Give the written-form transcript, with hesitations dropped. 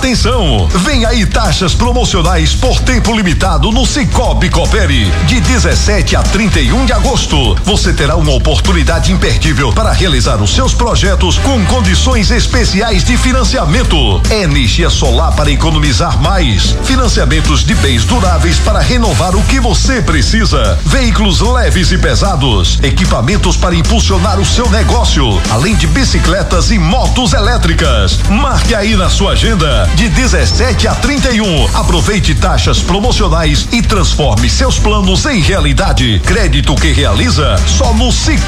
Atenção! Vem aí taxas promocionais por tempo limitado no Cicobi Coopere. De 17 a 31 de agosto, você terá uma oportunidade imperdível para realizar os seus projetos com condições especiais de financiamento. Energia solar para economizar mais. Financiamentos de bens duráveis para renovar o que você precisa. Veículos leves e pesados. Equipamentos para impulsionar o seu negócio. Além de bicicletas e motos elétricas. Marque aí na sua agenda. De 17 a 31. Aproveite taxas promocionais e transforme seus planos em realidade. Crédito que realiza só no Cicobi.